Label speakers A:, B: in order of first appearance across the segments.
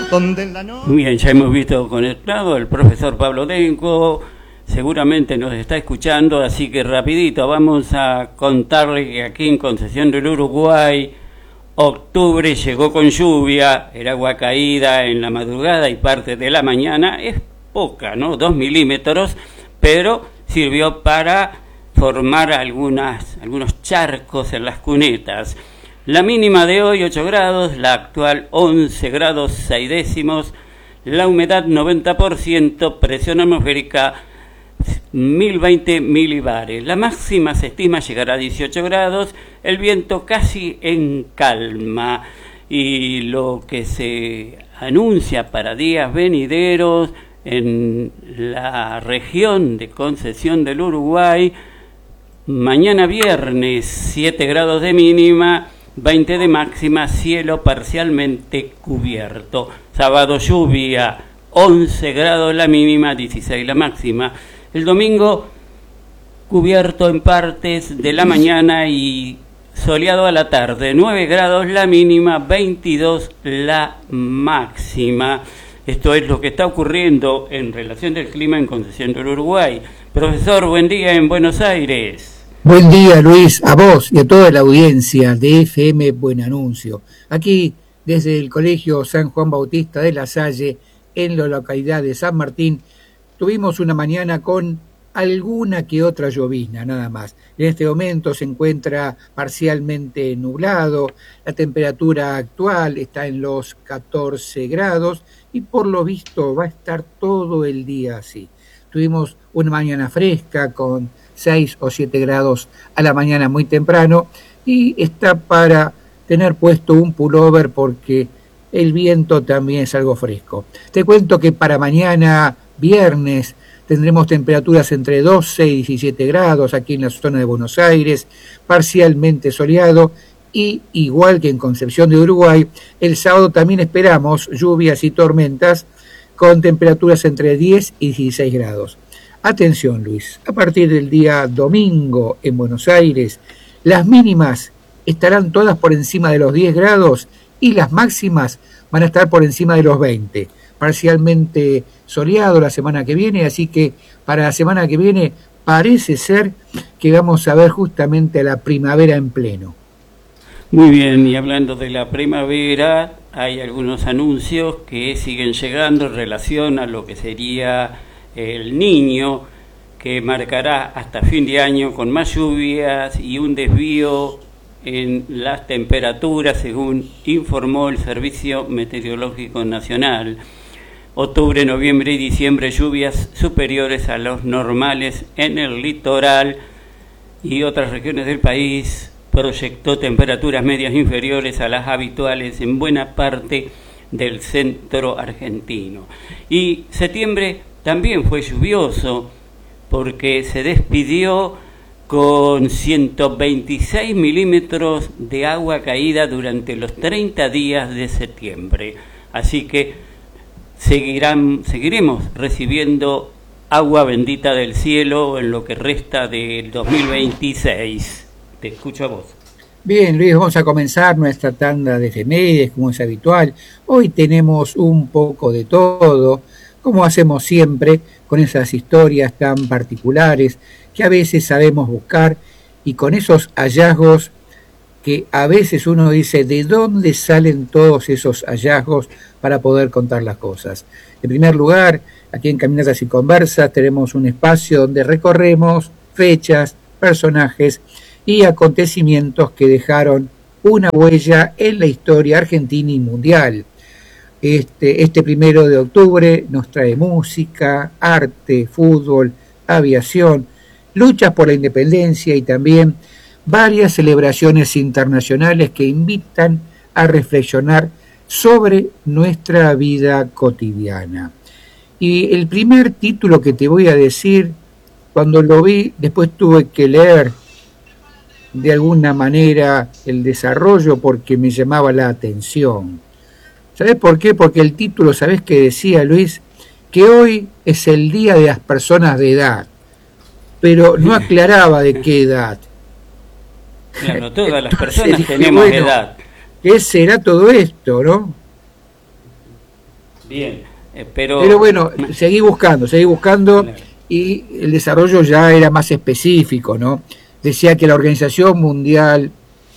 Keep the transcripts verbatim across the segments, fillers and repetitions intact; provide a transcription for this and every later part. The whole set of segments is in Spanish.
A: donde la noche...
B: Muy bien, ya hemos visto conectado el profesor Pablo Denco, seguramente nos está escuchando, así que rapidito vamos a contarle que aquí en Concepción del Uruguay, octubre llegó con lluvia, el agua caída en la madrugada y parte de la mañana, es poca, ¿no? Dos milímetros, pero sirvió para formar algunas, algunos charcos en las cunetas. La mínima de hoy ocho grados, la actual once grados seis décimos, la humedad noventa por ciento, presión atmosférica mil veinte milibares. La máxima se estima llegar a dieciocho grados, el viento casi en calma. Y lo que se anuncia para días venideros en la región de Concepción del Uruguay, mañana viernes siete grados de mínima, veinte de máxima, cielo parcialmente cubierto. Sábado lluvia, once grados la mínima, dieciséis la máxima. El domingo cubierto en partes de la mañana y soleado a la tarde, nueve grados la mínima, veintidós la máxima. Esto es lo que está ocurriendo en relación del clima en Concepción del Uruguay. Profesor, buen día en Buenos Aires.
C: Buen día, Luis, a vos y a toda la audiencia de F M Buen Anuncio. Aquí, desde el Colegio San Juan Bautista de La Salle, en la localidad de San Martín, tuvimos una mañana con alguna que otra llovizna, nada más. En este momento se encuentra parcialmente nublado, la temperatura actual está en los catorce grados y por lo visto va a estar todo el día así. Tuvimos una mañana fresca con seis o siete grados a la mañana muy temprano y está para tener puesto un pullover porque el viento también es algo fresco. Te cuento que para mañana viernes tendremos temperaturas entre doce y diecisiete grados aquí en la zona de Buenos Aires, parcialmente soleado y igual que en Concepción de Uruguay, el sábado también esperamos lluvias y tormentas con temperaturas entre diez y dieciséis grados. Atención, Luis, a partir del día domingo en Buenos Aires, las mínimas estarán todas por encima de los diez grados y las máximas van a estar por encima de los veinte. Parcialmente soleado la semana que viene, así que para la semana que viene parece ser que vamos a ver justamente la primavera en pleno.
B: Muy bien, y hablando de la primavera, hay algunos anuncios que siguen llegando en relación a lo que sería el Niño, que marcará hasta fin de año con más lluvias y un desvío en las temperaturas, según informó el Servicio Meteorológico Nacional. Octubre, noviembre y diciembre, lluvias superiores a los normales en el litoral y otras regiones del país. Proyectó temperaturas medias inferiores a las habituales en buena parte del centro argentino. Y septiembre también fue lluvioso porque se despidió con ciento veintiséis milímetros de agua caída durante los treinta días de septiembre. Así que seguirán, seguiremos recibiendo agua bendita del cielo en lo que resta del dos mil veintiséis. Te escucho a vos.
C: Bien, Luis, vamos a comenzar nuestra tanda de efemérides, como es habitual. Hoy tenemos un poco de todo, como hacemos siempre, con esas historias tan particulares que a veces sabemos buscar y con esos hallazgos que a veces uno dice, ¿de dónde salen todos esos hallazgos para poder contar las cosas? En primer lugar, aquí en Caminatas y Conversas tenemos un espacio donde recorremos fechas, personajes y acontecimientos que dejaron una huella en la historia argentina y mundial. Este, este primero de octubre nos trae música, arte, fútbol, aviación, luchas por la independencia y también varias celebraciones internacionales que invitan a reflexionar sobre nuestra vida cotidiana. Y el primer título que te voy a decir, cuando lo vi, después tuve que leer de alguna manera el desarrollo porque me llamaba la atención. ¿Sabés por qué? Porque el título, ¿sabés qué decía, Luis? Que hoy es el día de las personas de edad, pero no aclaraba de qué edad.
B: Claro, todas las
C: Entonces,
B: personas
C: dije,
B: tenemos
C: bueno,
B: edad.
C: ¿qué será todo esto, no?
B: Bien, eh, pero...
C: Pero bueno, seguí buscando, seguí buscando claro. Y el desarrollo ya era más específico, ¿no? Decía que la Organización Mundial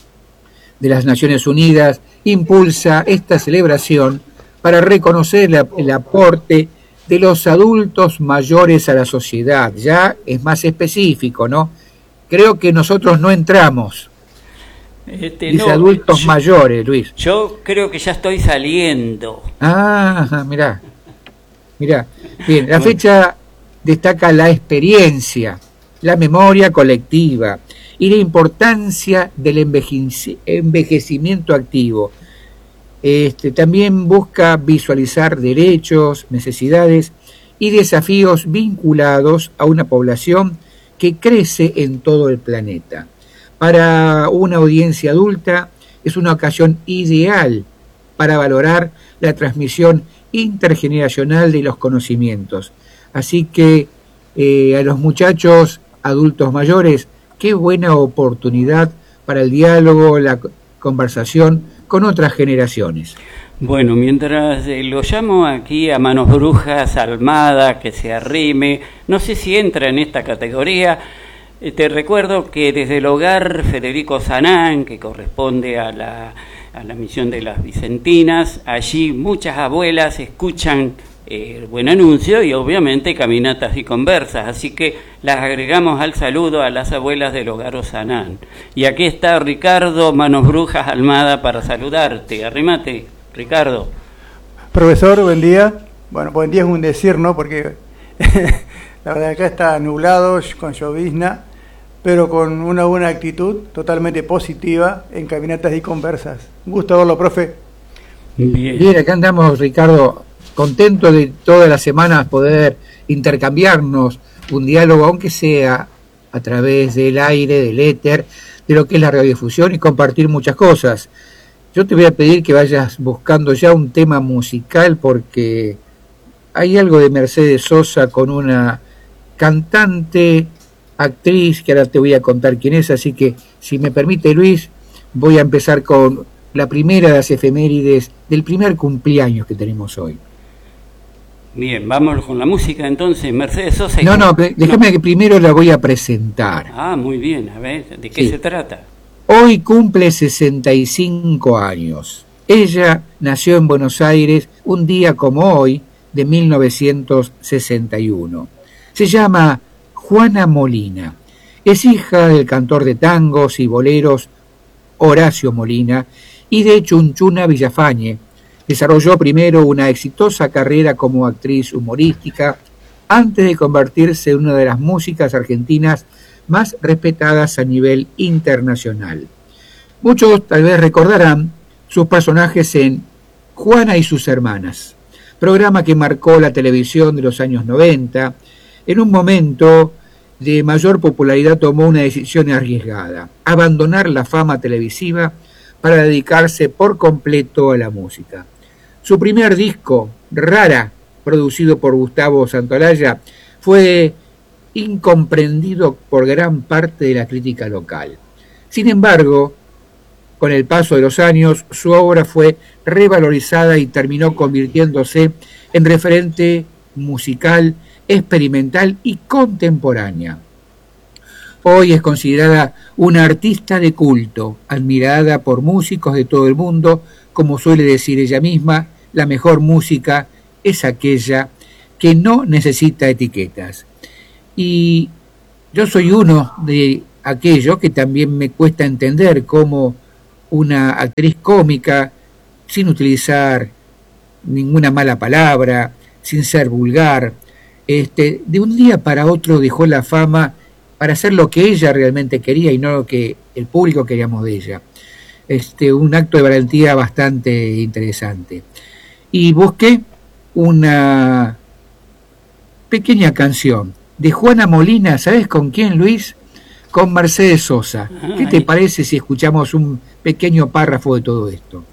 C: de las Naciones Unidas impulsa esta celebración para reconocer la, el aporte de los adultos mayores a la sociedad. Ya es más específico, ¿no? Creo que nosotros no entramos. Este, Dice no, adultos yo, mayores, Luis.
B: Yo creo que ya estoy saliendo.
C: Ah, mirá. Mirá. Bien, la fecha destaca la experiencia, la memoria colectiva y la importancia del envejec- envejecimiento activo. Este, también busca visualizar derechos, necesidades y desafíos vinculados a una población que crece en todo el planeta. Para una audiencia adulta es una ocasión ideal para valorar la transmisión intergeneracional de los conocimientos. Así que eh, a los muchachos adultos mayores, qué buena oportunidad para el diálogo, la conversación con otras generaciones.
B: Bueno, mientras eh, lo llamo aquí a Manos Brujas, Almada, que se arrime, no sé si entra en esta categoría. Eh, te recuerdo que desde el hogar Federico Sanán, que corresponde a la, a la misión de las Vicentinas, allí muchas abuelas escuchan eh, el buen anuncio y obviamente caminatas y conversas, así que las agregamos al saludo a las abuelas del hogar Osanán. Y aquí está Ricardo Manos Brujas Almada para saludarte. Arrímate, Ricardo.
A: Profesor, buen día. Bueno, buen día es un decir, ¿no? Porque la verdad acá está nublado, con llovizna, pero con una buena actitud, totalmente positiva en caminatas y conversas. Un gusto verlo, profe.
C: Bien. Bien, acá andamos, Ricardo, contento de todas las semanas poder intercambiarnos un diálogo, aunque sea a través del aire, del éter, de lo que es la radiodifusión y compartir muchas cosas. Yo te voy a pedir que vayas buscando ya un tema musical porque hay algo de Mercedes Sosa con una cantante, actriz, que ahora te voy a contar quién es, así que si me permite, Luis, voy a empezar con la primera de las efemérides del primer cumpleaños que tenemos hoy.
B: Bien, vamos con la música entonces, Mercedes Sosa.
C: No, no, déjame no. que primero la voy a presentar.
B: Ah, muy bien, a ver, ¿de qué sí. se trata?
C: Hoy cumple sesenta y cinco años. Ella nació en Buenos Aires un día como hoy de mil novecientos sesenta y uno. Se llama Juana Molina. Es hija del cantor de tangos y boleros Horacio Molina y de Chunchuna Villafañe. Desarrolló primero una exitosa carrera como actriz humorística antes de convertirse en una de las músicas argentinas más respetadas a nivel internacional. Muchos tal vez recordarán sus personajes en Juana y sus hermanas, programa que marcó la televisión de los años noventa. En un momento de mayor popularidad tomó una decisión arriesgada: abandonar la fama televisiva para dedicarse por completo a la música. Su primer disco, Rara, producido por Gustavo Santaolalla, fue incomprendido por gran parte de la crítica local. Sin embargo, con el paso de los años, su obra fue revalorizada y terminó convirtiéndose en referente musical, experimental y contemporánea. Hoy es considerada una artista de culto, admirada por músicos de todo el mundo. Como suele decir ella misma, la mejor música es aquella que no necesita etiquetas. Y yo soy uno de aquellos que también me cuesta entender cómo una actriz cómica, sin utilizar ninguna mala palabra, sin ser vulgar, este, de un día para otro dejó la fama para hacer lo que ella realmente quería y no lo que el público queríamos de ella. Este, un acto de valentía bastante interesante. Y busqué una pequeña canción de Juana Molina, ¿sabes con quién, Luis? Con Mercedes Sosa. ¿Qué te parece si escuchamos un pequeño párrafo de todo esto?